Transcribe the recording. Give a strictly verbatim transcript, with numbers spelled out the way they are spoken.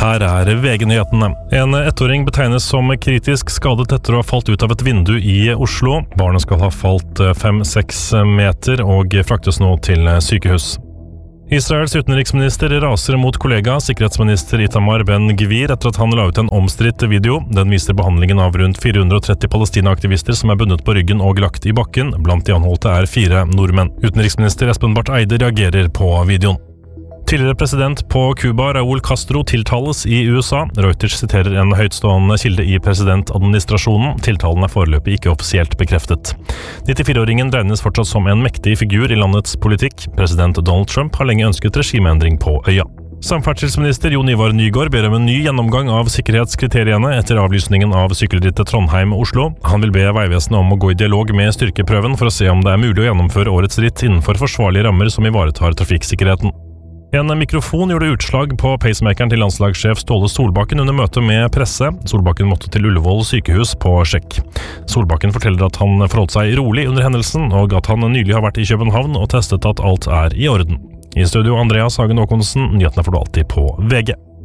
Her er V G-nyhetene. En ettåring betegnes som kritisk skadet etter å ha falt ut av et vindu i Oslo. Barnet skal ha falt fem seks meter og fraktes nå til sykehus. Israels utenriksminister raser mot kollega, sikkerhetsminister Itamar Ben-Gvir, etter at han la ut en omstridt video. Den viser behandlingen av rundt fire hundre og tretti Palestina-aktivister som er bundet på ryggen og lagt i bakken. Blant de anholdte er fire nordmenn. Utenriksminister Espen Barth Eide reagerer på videoen. Tidligere president på Cuba, Raúl Castro, tiltales i U S A. Reuters siterer en høytstående kilde i presidentadministrasjonen. Tiltalen er foreløpig ikke offisielt bekreftet. nittifire-åringen regnes fortsatt som en mektig figur i landets politikk. President Donald Trump har lenge ønsket regimeendring på øya. Samferdselsminister Jon Ivar Nygård ber om en ny gjennomgang av sikkerhetskriteriene etter avlysningen av sykkelrittet Trondheim-Oslo. Han vil be Vegvesenet om å gå i dialog med styrkeprøven for å se om det er mulig å gjennomføre årets ritt innenfor forsvarlige rammer som ivaretar trafikksikkerheten. En mikrofon gjorde utslag på pacemakeren til landslagssjef Ståle Solbakken under møte med presse. Solbakken måtte til Ullevål sykehus på sjekk. Solbakken forteller at han forholdt seg rolig under hendelsen, og at han nylig har vært i København og testet at alt er i orden. I studio Andreas Hagen Håkonsen, nyhetene får du alltid på V G.